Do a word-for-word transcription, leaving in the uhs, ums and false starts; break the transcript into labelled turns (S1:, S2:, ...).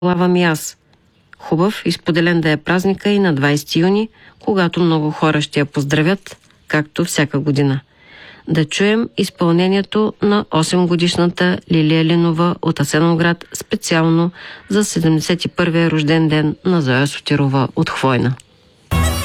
S1: Лавам и аз. Хубав и споделен да е празника и на двайсети юни, когато много хора ще я поздравят, както всяка година. Да чуем изпълнението на осемгодишната Лилия Линова от Асеновград специално за седемдесет и първия рожден ден на Зоя Сотирова от Хвойна.